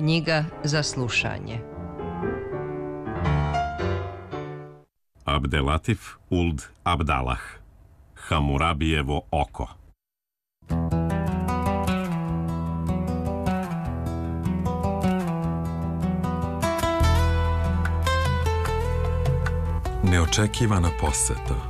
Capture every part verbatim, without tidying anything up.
Knjiga za slušanje. Abdelatif Uld Abdalah, Hamurabijevo oko. Neočekivana poseta.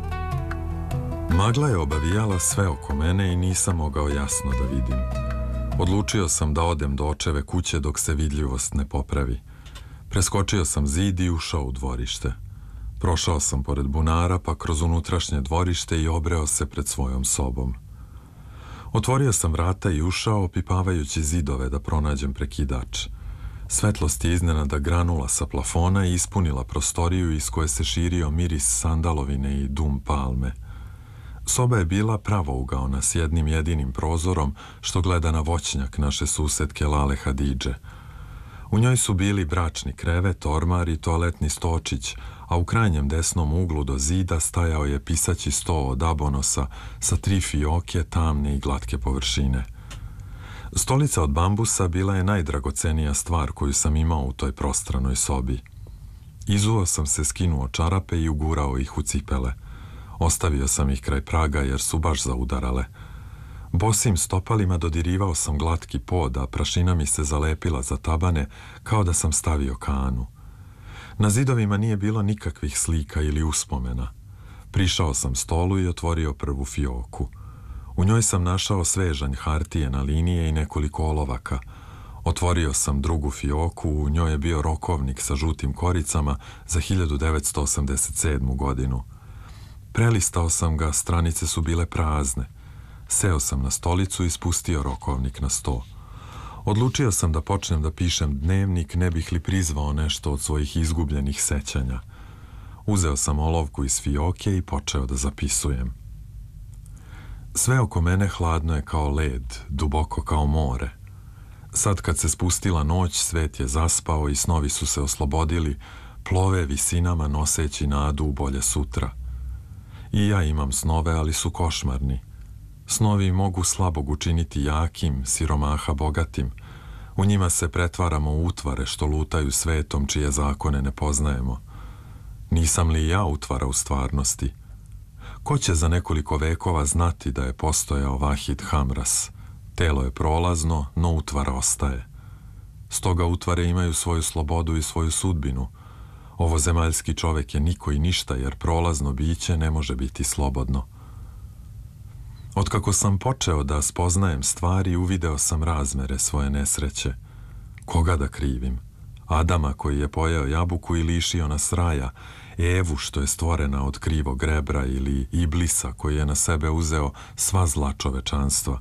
Magla je obavijala sve oko mene i nisam mogao jasno da vidim. Odlučio sam da odem do očeve kuće dok se vidljivost ne popravi. Preskočio sam zid i ušao u dvorište. Prošao sam pored bunara pa kroz unutrašnje dvorište i obreo se pred svojom sobom. Otvorio sam vrata i ušao opipavajući zidove da pronađem prekidač. Svetlost je iznenada granula sa plafona i ispunila prostoriju iz koje se širio miris sandalovine i dum palme. Soba je bila pravougaona s jednim jedinim prozorom što gleda na voćnjak naše susedke Lale Hadidže. U njoj su bili bračni krevet, ormar i toaletni stočić, a u krajnjem desnom uglu do zida stajao je pisaći sto od abonosa sa tri fioke, tamne i glatke površine. Stolica od bambusa bila je najdragocenija stvar koju sam imao u toj prostranoj sobi. Izuo sam se, skinuo čarape i ugurao ih u cipele. Ostavio sam ih kraj praga jer su baš zaudarale. Bosim stopalima dodirivao sam glatki pod, a prašina mi se zalepila za tabane kao da sam stavio kanu. Na zidovima nije bilo nikakvih slika ili uspomena. Prišao sam stolu i otvorio prvu fioku. U njoj sam našao svežanj hartije na linije i nekoliko olovaka. Otvorio sam drugu fioku, u njoj je bio rokovnik sa žutim koricama za hiljadu devetsto osamdeset sedmu godinu. Prelistao sam ga, stranice su bile prazne. Seo sam na stolicu i spustio rokovnik na sto. Odlučio sam da počnem da pišem dnevnik, ne bih li prizvao nešto od svojih izgubljenih sećanja. Uzeo sam olovku iz fioke i počeo da zapisujem. Sve oko mene hladno je kao led, duboko kao more. Sad kad se spustila noć, svet je zaspao i snovi su se oslobodili, plove visinama noseći nadu u bolje sutra. I ja imam snove, ali su košmarni. Snovi mogu slabog učiniti jakim, siromaha bogatim. U njima se pretvaramo u utvare što lutaju svetom čije zakone ne poznajemo. Nisam li ja utvara u stvarnosti? Ko će za nekoliko vekova znati da je postojao Vahid Hamras? Telo je prolazno, no utvara ostaje. Stoga utvare imaju svoju slobodu i svoju sudbinu. Ovo zemaljski čovek je niko i ništa, jer prolazno biće ne može biti slobodno. Otkako sam počeo da spoznajem stvari, uvideo sam razmere svoje nesreće. Koga da krivim? Adama koji je pojeo jabuku i lišio nas raja, Evu što je stvorena od krivog rebra ili Iblisa koji je na sebe uzeo sva zla čovečanstva.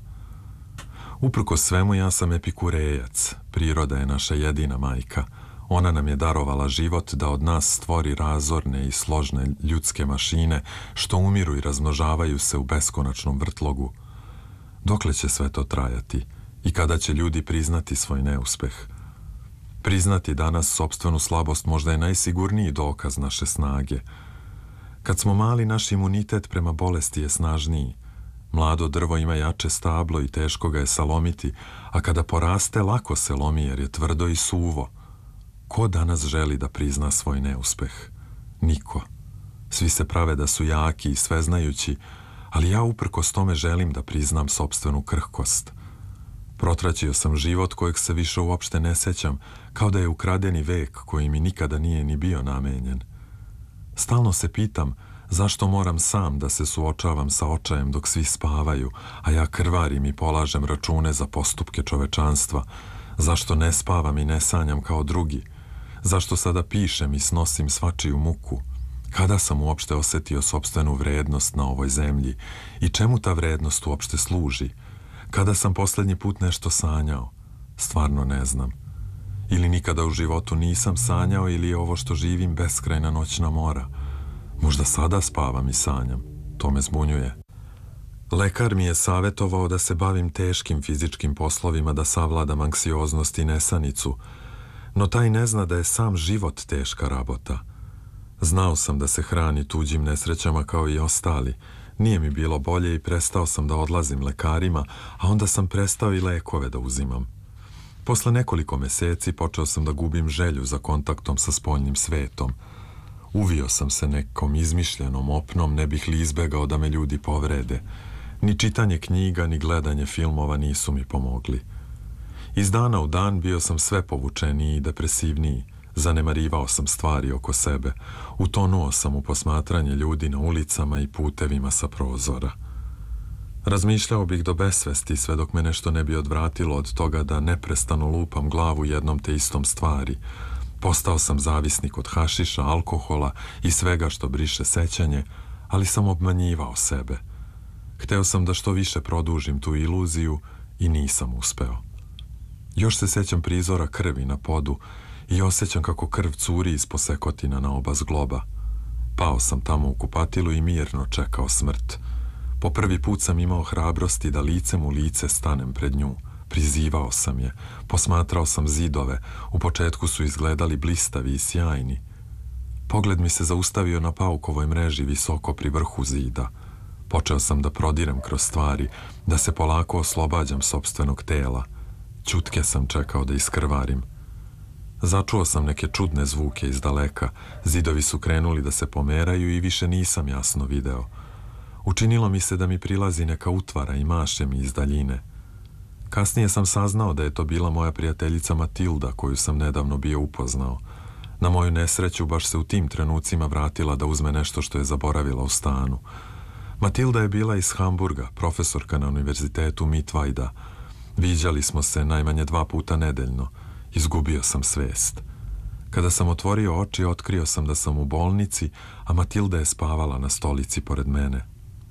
Uprko svemu ja sam epikurejac, priroda je naša jedina majka. Ona nam je darovala život da od nas stvori razorne i složne ljudske mašine što umiru i razmnožavaju se u beskonačnom vrtlogu. Dokle će sve to trajati i kada će ljudi priznati svoj neuspeh? Priznati danas sopstvenu slabost možda je najsigurniji dokaz naše snage. Kad smo mali, naš imunitet prema bolesti je snažniji. Mlado drvo ima jače stablo i teško ga je salomiti, a kada poraste lako se lomi jer je tvrdo i suvo. Ko danas želi da prizna svoj neuspeh? Niko. Svi se prave da su jaki i sveznajući, ali ja uprkos tome želim da priznam sopstvenu krhkost. Protraćio sam život kojeg se više uopšte ne sećam, kao da je ukradeni vek koji mi nikada nije ni bio namenjen. Stalno se pitam zašto moram sam da se suočavam sa očajem dok svi spavaju, a ja krvarim i polažem račune za postupke čovečanstva. Zašto ne spavam i ne sanjam kao drugi? Zašto sada pišem i snosim svačiju muku? Kada sam uopšte osetio sopstvenu vrednost na ovoj zemlji i čemu ta vrednost uopšte služi? Kada sam posljednji put nešto sanjao? Stvarno ne znam. Ili nikada u životu nisam sanjao ili je ovo što živim beskrajna noćna mora. Možda sada spavam i sanjam. To me zbunjuje. Lekar mi je savjetovao da se bavim teškim fizičkim poslovima, da savladam anksioznost i nesanicu, no taj ne zna da je sam život teška rabota. Znao sam da se hrani tuđim nesrećama kao i ostali. Nije mi bilo bolje i prestao sam da odlazim lekarima, a onda sam prestao i lekove da uzimam. Posle nekoliko meseci počeo sam da gubim želju za kontaktom sa spoljnim svetom. Uvio sam se nekom izmišljenom opnom, ne bih li izbegao da me ljudi povrede. Ni čitanje knjiga, ni gledanje filmova nisu mi pomogli. Iz dana u dan bio sam sve povučeniji i depresivniji. Zanemarivao sam stvari oko sebe. Utonuo sam u posmatranje ljudi na ulicama i putevima sa prozora. Razmišljao bih do besvesti sve dok me nešto ne bi odvratilo od toga da neprestano lupam glavu jednom te istom stvari. Postao sam zavisnik od hašiša, alkohola i svega što briše sećanje, ali sam obmanjivao sebe. Hteo sam da što više produžim tu iluziju i nisam uspeo. Još se sećam prizora krvi na podu i osjećam kako krv curi iz posekotina na oba zgloba. Pao sam tamo u kupatilu i mirno čekao smrt. Po prvi put sam imao hrabrosti da licem u lice stanem pred nju. Prizivao sam je, posmatrao sam zidove, u početku su izgledali blistavi i sjajni. Pogled mi se zaustavio na paukovoj mreži visoko pri vrhu zida. Počeo sam da prodirem kroz stvari, da se polako oslobađam sopstvenog tela. Ćutke sam čekao da iskrvarim. Začuo sam neke čudne zvuke iz daleka, zidovi su krenuli da se pomeraju i više nisam jasno video. Učinilo mi se da mi prilazi neka utvara i maše mi iz daljine. Kasnije sam saznao da je to bila moja prijateljica Matilda, koju sam nedavno bio upoznao. Na moju nesreću baš se u tim trenucima vratila da uzme nešto što je zaboravila u stanu. Matilda je bila iz Hamburga, profesorka na univerzitetu Mittweida. Viđali smo se najmanje dva puta nedeljno. Izgubio sam svest. Kada sam otvorio oči, otkrio sam da sam u bolnici, a Matilda je spavala na stolici pored mene.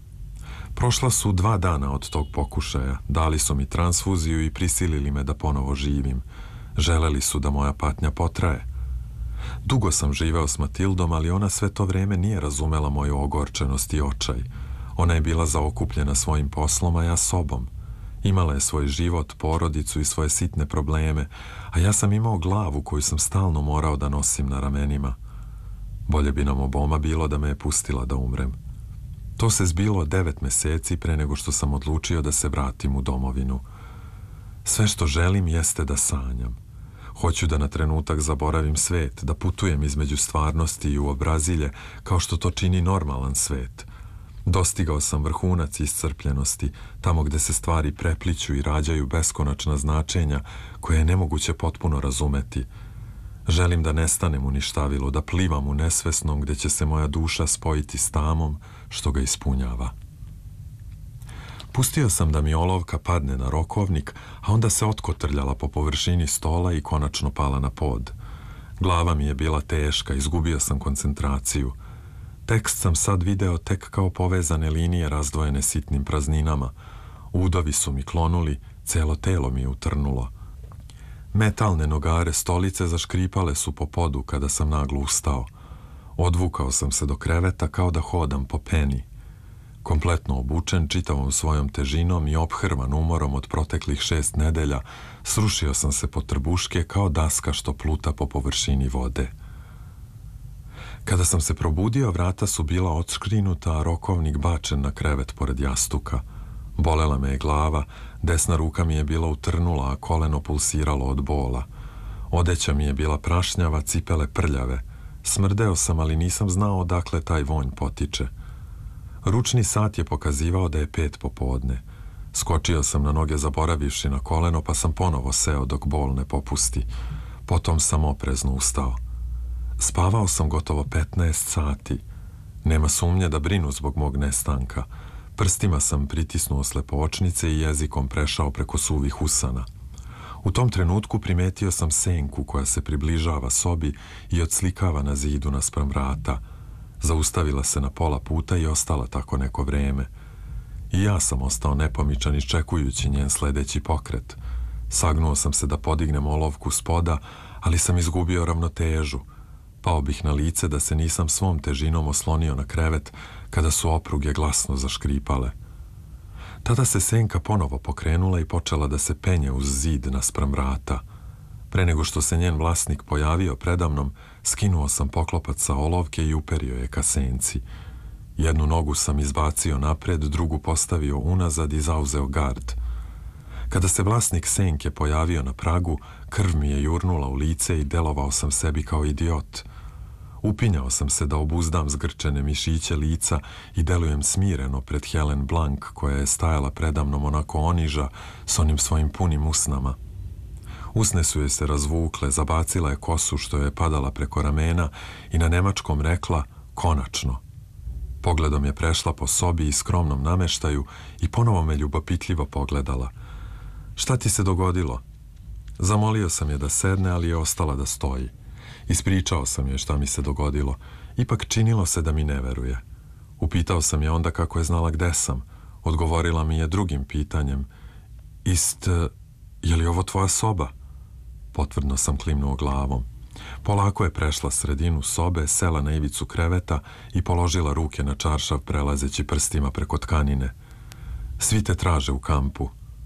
Prošla su dva dana od tog pokušaja, dali su mi transfuziju i prisilili me da ponovo živim. Želeli su da moja patnja potraje. Dugo sam živeo s Matildom, ali ona sve to vreme nije razumela moju ogorčenost i očaj. Ona je bila zaokupljena svojim poslom, a ja sobom. Imala je svoj život, porodicu i svoje sitne probleme, a ja sam imao glavu koju sam stalno morao da nosim na ramenima. Bolje bi nam oboma bilo da me je pustila da umrem. To se zbilo devet meseci pre nego što sam odlučio da se vratim u domovinu. Sve što želim jeste da sanjam. Hoću da na trenutak zaboravim svet, da putujem između stvarnosti i uobrazilje kao što to čini normalan svet. Dostigao sam vrhunac iscrpljenosti, tamo gde se stvari prepliću i rađaju beskonačna značenja koje je nemoguće potpuno razumeti. Želim da nestanem u ništavilu, da plivam u nesvesnom gde će se moja duša spojiti s tamom što ga ispunjava. Pustio sam da mi olovka padne na rokovnik, a onda se otkotrljala po površini stola i konačno pala na pod. Glava mi je bila teška, izgubio sam koncentraciju. Tekst sam sad video tek kao povezane linije razdvojene sitnim prazninama. Udovi su mi klonuli, celo telo mi je utrnulo. Metalne nogare stolice zaškripale su po podu kada sam naglo ustao. Odvukao sam se do kreveta kao da hodam po peni. Kompletno obučen čitavom svojom težinom i ophrvan umorom od proteklih šest nedelja, srušio sam se po trbuške kao daska što pluta po površini vode. Kada sam se probudio, vrata su bila odškrinuta, a rokovnik bačen na krevet pored jastuka. Bolela me je glava, desna ruka mi je bila utrnula, a koleno pulsiralo od bola. Odeća mi je bila prašnjava, cipele prljave. Smrdeo sam, ali nisam znao odakle taj vonj potiče. Ručni sat je pokazivao da je pet popodne. Skočio sam na noge zaboravivši na koleno, pa sam ponovo seo dok bol ne popusti. Potom sam oprezno ustao. Spavao sam gotovo petnaest sati. Nema sumnje da brinu zbog mog nestanka. Prstima sam pritisnuo slepočnice i jezikom prešao preko suvih usana. U tom trenutku primetio sam senku koja se približava sobi i odslikava na zidu naspram vrata. Zaustavila se na pola puta i ostala tako neko vreme. I ja sam ostao nepomičan iščekujući njen sledeći pokret. Sagnuo sam se da podignem olovku s poda, ali sam izgubio ravnotežu. Pao bih na lice da se nisam svom težinom oslonio na krevet kada su opruge glasno zaškripale. Tada se senka ponovo pokrenula i počela da se penje uz zid naspram vrata. Pre nego što se njen vlasnik pojavio predamnom, skinuo sam poklopac sa olovke i uperio je ka senci. Jednu nogu sam izbacio napred, drugu postavio unazad i zauzeo gard. Kada se vlasnik senke pojavio na pragu, krv mi je jurnula u lice i delovao sam sebi kao idiot. Upinjao sam se da obuzdam zgrčene mišiće lica i delujem smireno pred Helen Blank, koja je stajala predamnom onako oniža s onim svojim punim usnama. Usne su joj se razvukle, zabacila je kosu što je padala preko ramena i na nemačkom rekla konačno. Pogledom je prešla po sobi i skromnom nameštaju i ponovo me ljubopitljivo pogledala. Šta ti se dogodilo? Zamolio sam je da sedne, ali je ostala da stoji. Ispričao sam je šta mi se dogodilo. Ipak činilo se da mi ne veruje. Upitao sam je onda kako je znala gde sam. Odgovorila mi je drugim pitanjem. Ist, je li ovo tvoja soba? Potvrdno sam klimnuo glavom. Polako je prešla sredinu sobe, sela na ivicu kreveta i položila ruke na čaršav prelazeći prstima preko tkanine. Svi te traže u kampu.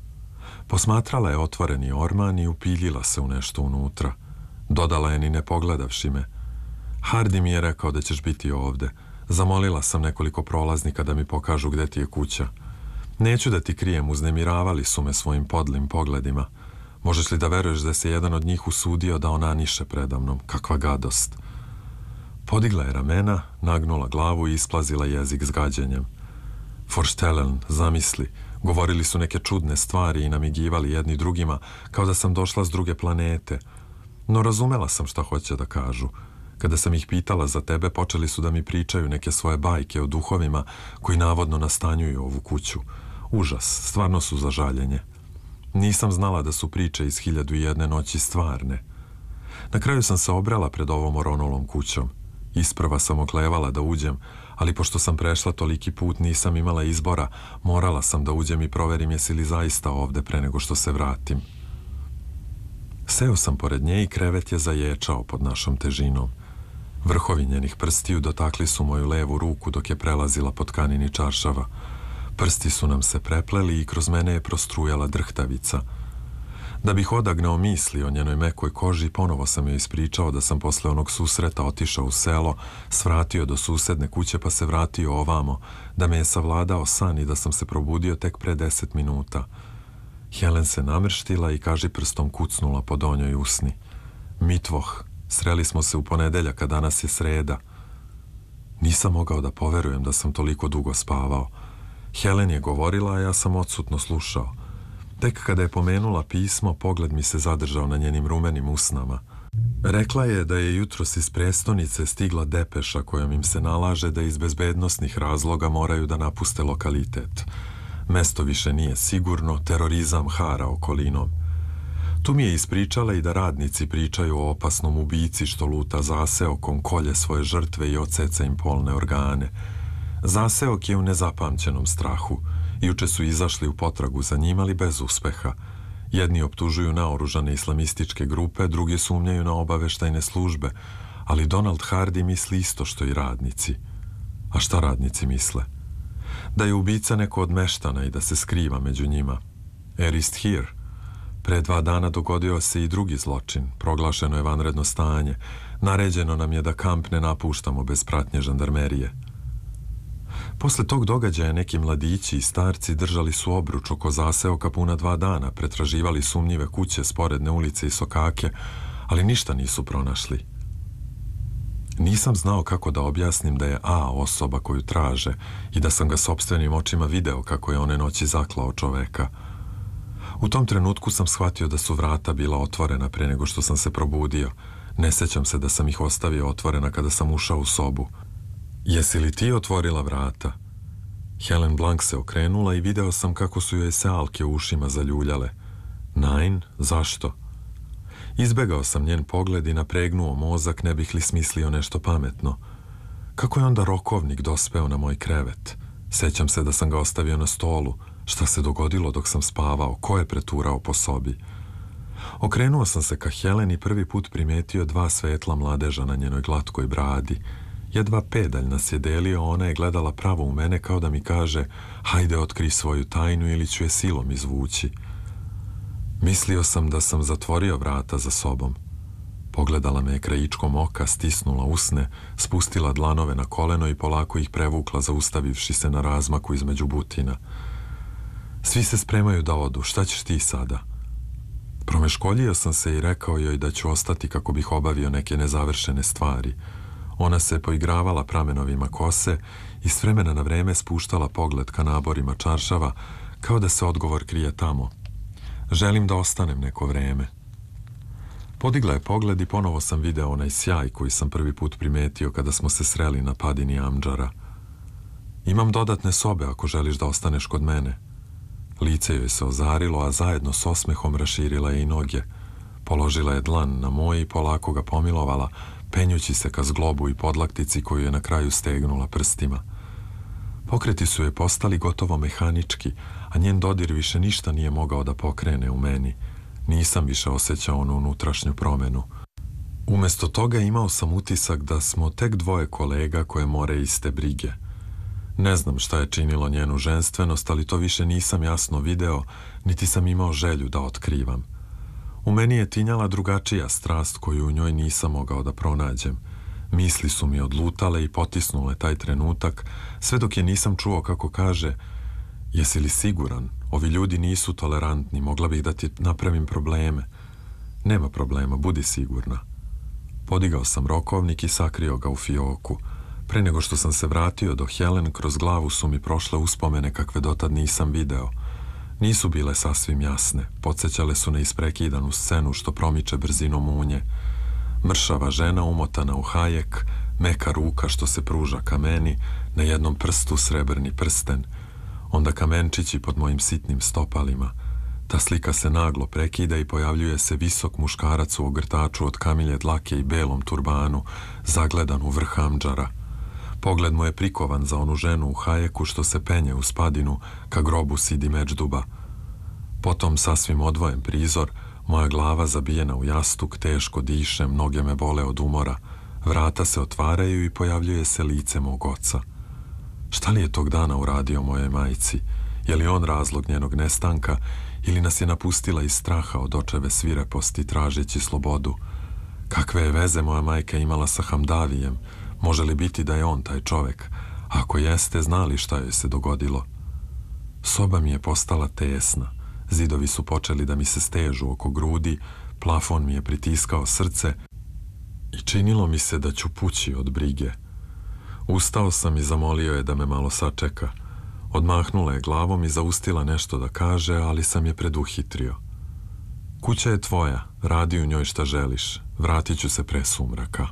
Posmatrala je otvoreni orman i upiljila se u nešto unutra. Dodala je ni ne pogledavši me. Hardy mi je rekao da ćeš biti ovde. Zamolila sam nekoliko prolaznika da mi pokažu gde ti je kuća. Neću da ti krijem, uznemiravali su me svojim podlim pogledima. Možeš li da veruješ da se jedan od njih usudio da onaniše predamnom? Kakva gadost. Podigla je ramena, nagnula glavu i isplazila jezik s gađenjem. Forštelen, zamisli, govorili su neke čudne stvari i namigivali jedni drugima kao da sam došla s druge planete. No razumela sam šta hoće da kažu. Kada sam ih pitala za tebe, počeli su da mi pričaju neke svoje bajke o duhovima koji navodno nastanjuju ovu kuću. Užas, stvarno su za žaljenje. Nisam znala da su priče iz Hiljadu i jedne noći stvarne. Na kraju sam se obrela pred ovom oronulom kućom. Isprva sam oklevala da uđem, ali pošto sam prešla toliki put nisam imala izbora, morala sam da uđem i proverim jesi li zaista ovde pre nego što se vratim. Seo sam pored nje i krevet je zaječao pod našom težinom. Vrhovi njenih prstiju dotakli su moju levu ruku dok je prelazila po tkanini čaršava. Prsti su nam se prepleli i kroz mene je prostrujala drhtavica. Da bih odagnao misli o njenoj mekoj koži, ponovo sam joj ispričao da sam posle onog susreta otišao u selo, svratio do susedne kuće pa se vratio ovamo, da me je savladao san i da sam se probudio tek pre deset minuta. Helen se namrštila i kaži prstom kucnula po donjoj usni. Mitvoh, sreli smo se u ponedeljak, a danas je sreda. Nisam mogao da poverujem da sam toliko dugo spavao. Helen je govorila, a ja sam odsutno slušao. Tek kada je pomenula pismo, pogled mi se zadržao na njenim rumenim usnama. Rekla je da je jutros iz prestonice stigla depeša kojom im se nalaže da iz bezbednosnih razloga moraju da napuste lokalitet. Mesto više nije sigurno, terorizam hara okolinom. Tu mi je ispričala i da radnici pričaju o opasnom ubici što luta zaseokom, kolje svoje žrtve i odseca im polne organe. Zaseok je u nezapamćenom strahu. Juče su izašli u potragu za njim, ali bez uspeha. Jedni optužuju naoružane islamističke grupe, drugi sumnjaju na obaveštajne službe, ali Donald Hardy misli isto što i radnici. A šta radnici misle? Da je ubica neko od meštana i da se skriva među njima. Erist here. Pre dva dana dogodio se i drugi zločin. Proglašeno je vanredno stanje. Naređeno nam je da kamp ne napuštamo bez pratnje žandarmerije. Posle tog događaja neki mladići i starci držali su obruč oko zaseoka puna dva dana, pretraživali sumnjive kuće, sporedne ulice i sokake, ali ništa nisu pronašli. Nisam znao kako da objasnim da je A osoba koju traže i da sam ga sopstvenim očima video kako je one noći zaklao čoveka. U tom trenutku sam shvatio da su vrata bila otvorena pre nego što sam se probudio. Ne sećam se da sam ih ostavio otvorena kada sam ušao u sobu. Jesi li ti otvorila vrata? Helen Blank se okrenula i video sam kako su joj se alke u ušima zaljuljale. Nein, zašto? Izbegao sam njen pogled i napregnuo mozak, ne bih li smislio nešto pametno. Kako je onda rokovnik dospeo na moj krevet? Sećam se da sam ga ostavio na stolu. Šta se dogodilo dok sam spavao? Ko je preturao po sobi? Okrenuo sam se ka Helen i prvi put primetio dva svetla mladeža na njenoj glatkoj bradi. Jedva pedalj nas je delio, ona je gledala pravo u mene kao da mi kaže hajde otkri svoju tajnu ili ću je silom izvući. Mislio sam da sam zatvorio vrata za sobom. Pogledala me je krajičkom oka, stisnula usne, spustila dlanove na koleno i polako ih prevukla zaustavivši se na razmaku između butina. Svi se spremaju da odu, šta ćeš ti sada? Promeškoljio sam se i rekao joj da ću ostati kako bih obavio neke nezavršene stvari. Ona se poigravala pramenovima kose i s vremena na vreme spuštala pogled ka naborima čaršava, kao da se odgovor krije tamo. Želim da ostanem neko vreme. Podigla je pogled i ponovo sam video onaj sjaj koji sam prvi put primetio kada smo se sreli na padini Amdžara. Imam dodatne sobe ako želiš da ostaneš kod mene. Lice joj se ozarilo, a zajedno s osmehom raširila je i noge. Položila je dlan na moj i polako ga pomilovala, penjući se ka zglobu i podlaktici koju je na kraju stegnula prstima. Pokreti su je postali gotovo mehanički, a njen dodir više ništa nije mogao da pokrene u meni. Nisam više osjećao onu unutrašnju promenu. Umesto toga imao sam utisak da smo tek dvoje kolega koje more iste brige. Ne znam šta je činilo njenu ženstvenost, ali to više nisam jasno video, niti sam imao želju da otkrivam. U meni je tinjala drugačija strast koju u njoj nisam mogao da pronađem. Misli su mi odlutale i potisnule taj trenutak, sve dok je nisam čuo kako kaže: jesi li siguran? Ovi ljudi nisu tolerantni, mogla bih da ti napravim probleme. Nema problema, budi sigurna. Podigao sam rokovnik i sakrio ga u fioku. Pre nego što sam se vratio do Helen, kroz glavu su mi prošle uspomene kakve dotad nisam video. Nisu bile sasvim jasne, podsjećale su na isprekidanu scenu što promiče brzinom munje. Mršava žena umotana u hajek, meka ruka što se pruža ka meni, na jednom prstu srebrni prsten, onda kamenčići pod mojim sitnim stopalima. Ta slika se naglo prekida i pojavljuje se visok muškarac u ogrtaču od kamilje dlake i belom turbanu, zagledan u vrh Amdžara. Pogled mu je prikovan za onu ženu u hajeku što se penje u spadinu ka grobu Sidi Međduba. Potom sasvim odvojen prizor, moja glava zabijena u jastuk, teško dišem, noge me bole od umora. Vrata se otvaraju i pojavljuje se lice mog oca. Šta li je tog dana uradio mojoj majci? Je li on razlog njenog nestanka ili nas je napustila iz straha od očeve svireposti tražeći slobodu? Kakve je veze moja majka imala sa Hamdavijem? Može li biti da je on taj čovek? Ako jeste, znali šta joj se dogodilo? Soba mi je postala tesna. Zidovi su počeli da mi se stežu oko grudi, plafon mi je pritiskao srce i činilo mi se da ću pući od brige. Ustao sam i zamolio je da me malo sačeka. Odmahnula je glavom i zaustila nešto da kaže, ali sam je preduhitrio. Kuća je tvoja, radi u njoj šta želiš. Vratit ću se pre sumraka.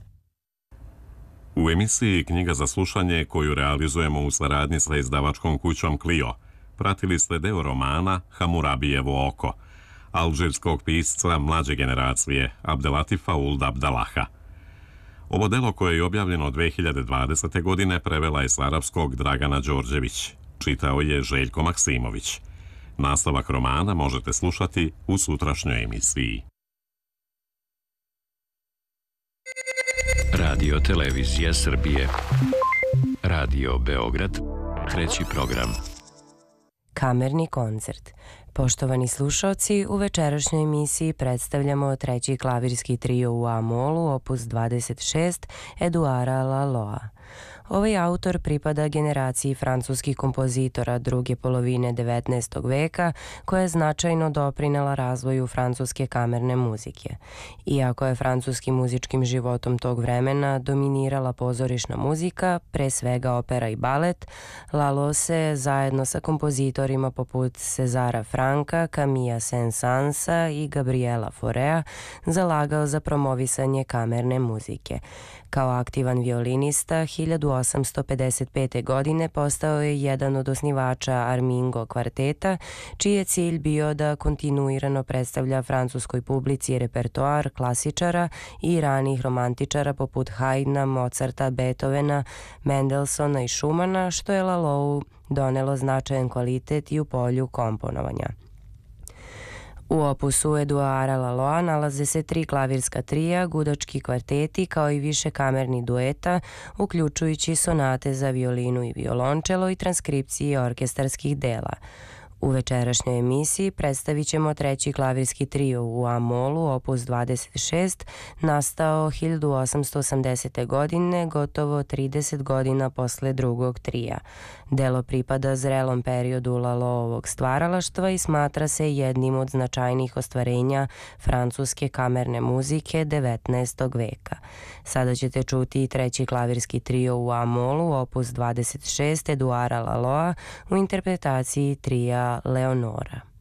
U emisiji Knjiga za slušanje, koju realizujemo u saradnji sa izdavačkom kućom Clio, pratili ste deo romana Hamurabijevo oko, alžirskog pisca mlađe generacije Abdelatifa Ould Abdallaha. Ovo delo, koje je objavljeno dve hiljade dvadesete. godine, prevela je s arapskog Dragana Đorđević. Čitao je Željko Maksimović. Nastavak romana možete slušati u sutrašnjoj emisiji. Radio Televizija Srbije. Radio Beograd. Treći program. Kamerni koncert. Poštovani slušaoci, u večerašnjoj emisiji predstavljamo treći klavirski trio u A-molu, opus dvadeset šest, Eduara Laloa. Ovaj autor pripada generaciji francuskih kompozitora druge polovine devetnaestog veka, koja je značajno doprinela razvoju francuske kamerne muzike. Iako je francuskim muzičkim životom tog vremena dominirala pozorišna muzika, pre svega opera i balet, Lalo se zajedno sa kompozitorima poput Cezara Franka, Camilla Saint-Sansa i Gabriela Faurea zalagao za promovisanje kamerne muzike. Kao aktivan violinista, hiljadu osamsto pedeset pete. godine postao je jedan od osnivača Armingo kvarteta, čiji je cilj bio da kontinuirano predstavlja francuskoj publici repertoar klasičara i ranih romantičara poput Haydna, Mozarta, Beethovena, Mendelssohna i Schumana, što je Lalou donelo značajan kvalitet i u polju komponovanja. U opusu Eduara Laloa nalaze se tri klavirska trija, gudački kvarteti kao i više kamernih dueta, uključujući sonate za violinu i violončelo i transkripcije orkestarskih dela. U večerašnjoj emisiji predstavit ćemo treći klavirski trio u A-molu, opus dvadeset šest, nastao hiljadu osamsto osamdesete. godine, gotovo trideset godina posle drugog trija. Delo pripada zrelom periodu Laloovog stvaralaštva i smatra se jednim od značajnijih ostvarenja francuske kamerne muzike devetnaestog veka. Sada ćete čuti i treći klavirski trio u A-molu, opus dvadeset šest Eduara Laloa u interpretaciji trija Leonora.